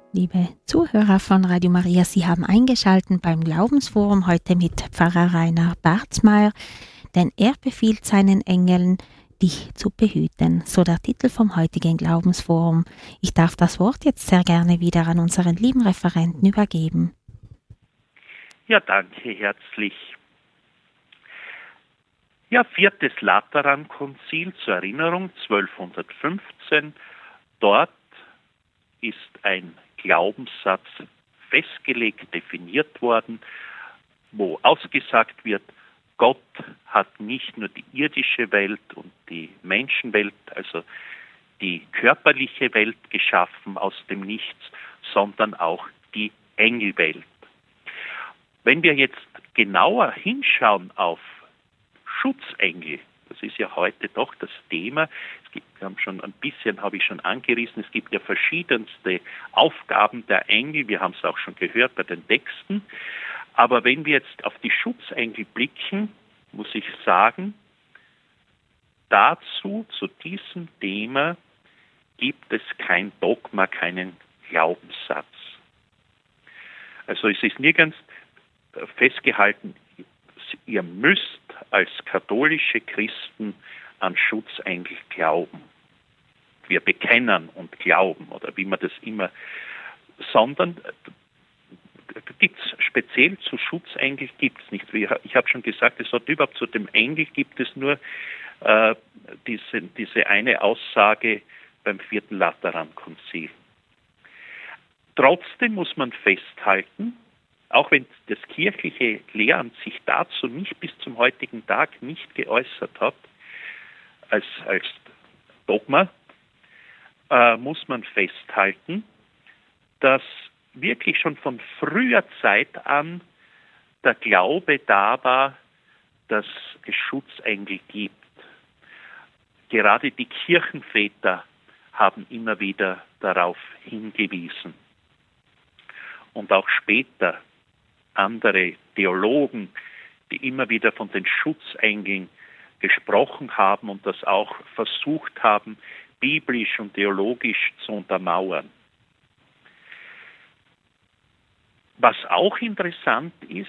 Liebe Zuhörer von Radio Maria, Sie haben eingeschaltet beim Glaubensforum heute mit Pfarrer Rainer Barzmeier, denn er befiehlt seinen Engeln, dich zu behüten. So der Titel vom heutigen Glaubensforum. Ich darf das Wort jetzt sehr gerne wieder an unseren lieben Referenten übergeben. Ja, danke herzlich. Ja, viertes Laterankonzil zur Erinnerung, 1215. Dort ist ein Glaubenssatz festgelegt, definiert worden, wo ausgesagt wird, Gott hat nicht nur die irdische Welt und die Menschenwelt, also die körperliche Welt geschaffen aus dem Nichts, sondern auch die Engelwelt. Wenn wir jetzt genauer hinschauen auf Schutzengel, das ist ja heute doch das Thema. Habe ich schon angerissen, es gibt ja verschiedenste Aufgaben der Engel, wir haben es auch schon gehört bei den Texten. Aber wenn wir jetzt auf die Schutzengel blicken, muss ich sagen, zu diesem Thema gibt es kein Dogma, keinen Glaubenssatz. Also es ist nirgends festgehalten, ihr müsst als katholische Christen an Schutzengel glauben. Wir bekennen und glauben, oder wie man das immer, sondern gibt es speziell zu Schutzengel gibt es nicht. Ich habe schon gesagt, es hat überhaupt zu dem Engel gibt es nur diese eine Aussage beim vierten Laterankonzil. Trotzdem muss man festhalten, auch wenn das kirchliche Lehramt sich dazu nicht bis zum heutigen Tag nicht geäußert hat, als Dogma, muss man festhalten, dass wirklich schon von früher Zeit an der Glaube da war, dass es Schutzengel gibt. Gerade die Kirchenväter haben immer wieder darauf hingewiesen. Und auch später andere Theologen, die immer wieder von den Schutzengeln gesprochen haben und das auch versucht haben, biblisch und theologisch zu untermauern. Was auch interessant ist,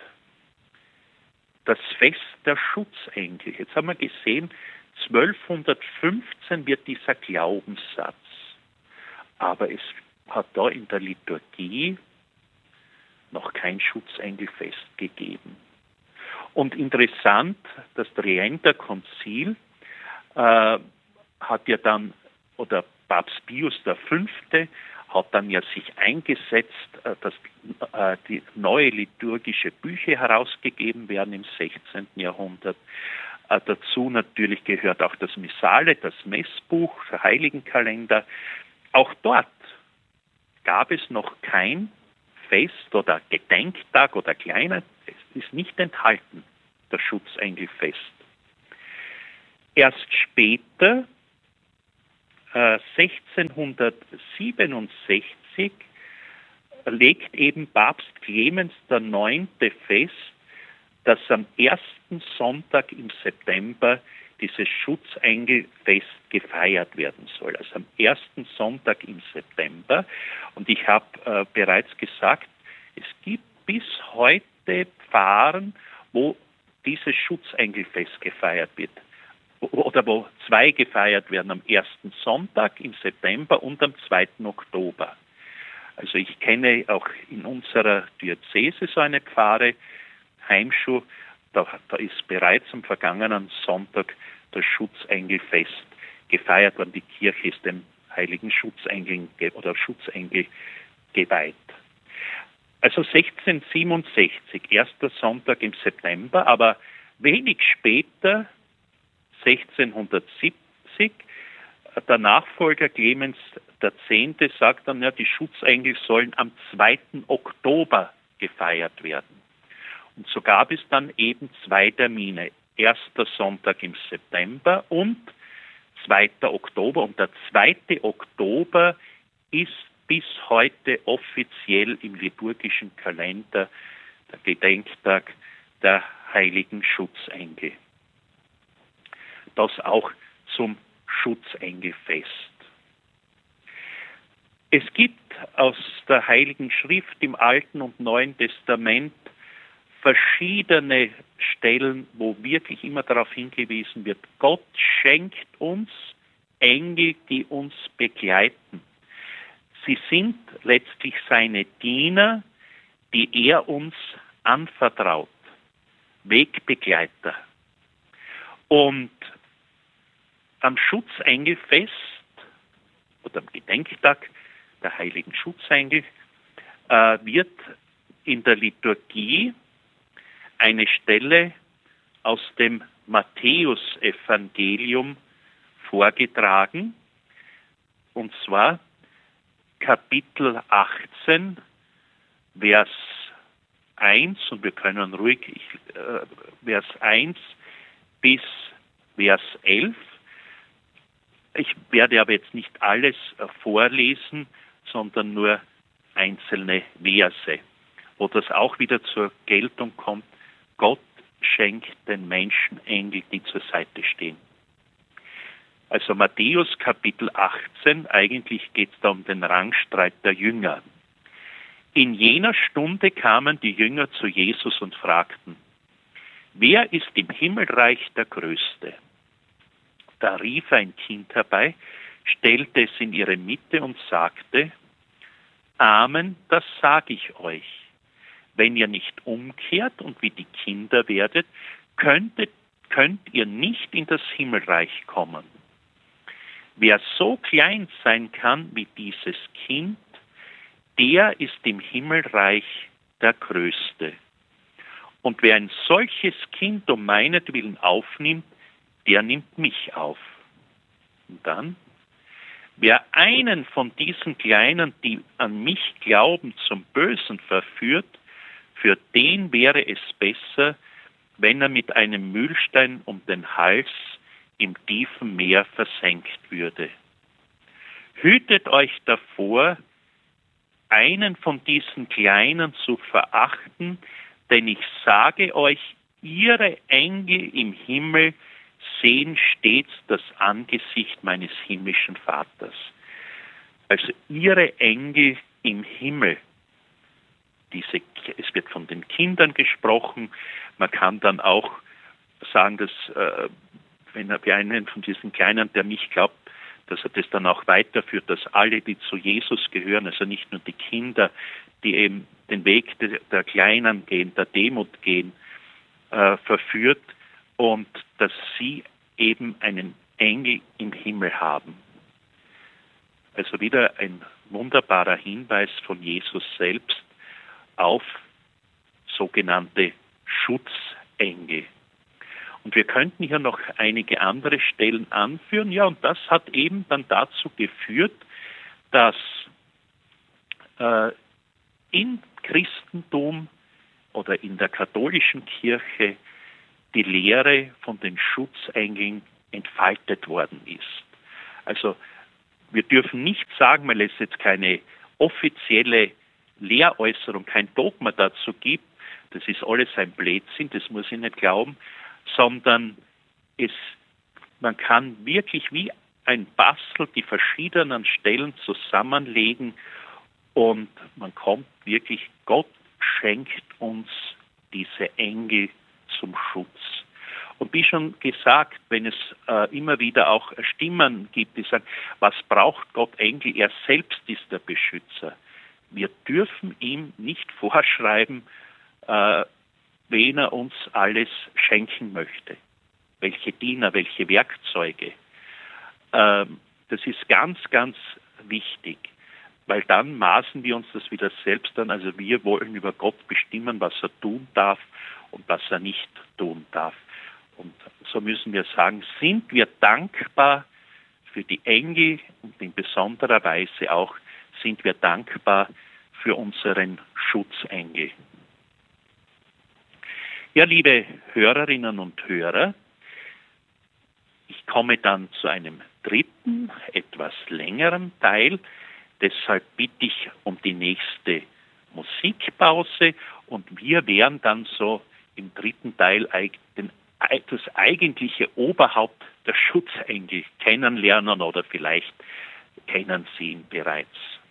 das Fest der Schutzengel. Jetzt haben wir gesehen, 1215 wird dieser Glaubenssatz, aber es hat da in der Liturgie noch kein Schutzengel festgegeben. Und interessant, das Trienter Konzil hat ja dann, oder Papst Pius V. hat dann ja sich eingesetzt, dass die neue liturgische Bücher herausgegeben werden im 16. Jahrhundert. Dazu natürlich gehört auch das Missale, das Messbuch, der Heiligenkalender. Auch dort gab es noch kein Fest oder Gedenktag oder kleiner, es ist nicht enthalten, das Schutzengelfest. Erst später, 1667, legt eben Papst Clemens IX. Fest, dass am ersten Sonntag im September dieses Schutzengelfest gefeiert werden soll. Also am ersten Sonntag im September. Und ich habe bereits gesagt, es gibt bis heute Pfarren, wo dieses Schutzengelfest gefeiert wird. Oder wo zwei gefeiert werden, am ersten Sonntag im September und am 2. Oktober. Also ich kenne auch in unserer Diözese so eine Pfarre, Heimschuh, da ist bereits am vergangenen Sonntag das Schutzengelfest gefeiert worden. Die Kirche ist dem heiligen Schutzengel oder Schutzengel geweiht. Also 1667, erster Sonntag im September, aber wenig später, 1670, der Nachfolger Clemens X. sagt dann, ja, die Schutzengel sollen am 2. Oktober gefeiert werden. Und so gab es dann eben zwei Termine. Erster Sonntag im September und 2. Oktober. Und der 2. Oktober ist bis heute offiziell im liturgischen Kalender der Gedenktag der heiligen Schutzengel. Das auch zum Schutzengelfest. Es gibt aus der Heiligen Schrift im Alten und Neuen Testament verschiedene Stellen, wo wirklich immer darauf hingewiesen wird, Gott schenkt uns Engel, die uns begleiten. Sie sind letztlich seine Diener, die er uns anvertraut, Wegbegleiter. Und am Schutzengelfest oder am Gedenktag der heiligen Schutzengel wird in der Liturgie eine Stelle aus dem Matthäusevangelium vorgetragen, und zwar Kapitel 18, Vers 1, und wir können ruhig Vers 1 bis Vers 11. Ich werde aber jetzt nicht alles vorlesen, sondern nur einzelne Verse, wo das auch wieder zur Geltung kommt. Gott schenkt den Menschen Engel, die zur Seite stehen. Also Matthäus Kapitel 18, eigentlich geht es da um den Rangstreit der Jünger. In jener Stunde kamen die Jünger zu Jesus und fragten, wer ist im Himmelreich der Größte? Da rief ein Kind herbei, stellte es in ihre Mitte und sagte, Amen, das sage ich euch. Wenn ihr nicht umkehrt und wie die Kinder werdet, könnt ihr nicht in das Himmelreich kommen. Wer so klein sein kann wie dieses Kind, der ist im Himmelreich der Größte. Und wer ein solches Kind um meinetwillen aufnimmt, der nimmt mich auf. Und dann, wer einen von diesen Kleinen, die an mich glauben, zum Bösen verführt, für den wäre es besser, wenn er mit einem Mühlstein um den Hals im tiefen Meer versenkt würde. Hütet euch davor, einen von diesen Kleinen zu verachten, denn ich sage euch, ihre Engel im Himmel sehen stets das Angesicht meines himmlischen Vaters. Also ihre Engel im Himmel. Es wird von den Kindern gesprochen. Man kann dann auch sagen, dass wenn er einen von diesen Kleinen, der mich glaubt, dass er das dann auch weiterführt, dass alle, die zu Jesus gehören, also nicht nur die Kinder, die eben den Weg der Kleinen gehen, der Demut gehen, verführt, und dass sie eben einen Engel im Himmel haben. Also wieder ein wunderbarer Hinweis von Jesus selbst auf sogenannte Schutzengel. Und wir könnten hier noch einige andere Stellen anführen. Ja, und das hat eben dann dazu geführt, dass im Christentum oder in der katholischen Kirche die Lehre von den Schutzengeln entfaltet worden ist. Also wir dürfen nicht sagen, weil es jetzt keine offizielle Lehräußerung, kein Dogma dazu gibt, das ist alles ein Blödsinn, das muss ich nicht glauben, sondern man kann wirklich wie ein Bastel die verschiedenen Stellen zusammenlegen und man kommt wirklich, Gott schenkt uns diese Engel zum Schutz. Und wie schon gesagt, wenn es immer wieder auch Stimmen gibt, die sagen, was braucht Gott Engel? Er selbst ist der Beschützer. Wir dürfen ihm nicht vorschreiben, wen er uns alles schenken möchte. Welche Diener, welche Werkzeuge. Das ist ganz, ganz wichtig, weil dann maßen wir uns das wieder selbst an. Also wir wollen über Gott bestimmen, was er tun darf und was er nicht tun darf. Und so müssen wir sagen, sind wir dankbar für die Engel und in besonderer Weise auch sind wir dankbar für unseren Schutzengel. Ja, liebe Hörerinnen und Hörer, ich komme dann zu einem dritten, etwas längeren Teil. Deshalb bitte ich um die nächste Musikpause und wir werden dann so im dritten Teil das eigentliche Oberhaupt der Schutzengel kennenlernen oder vielleicht kennen Sie ihn bereits.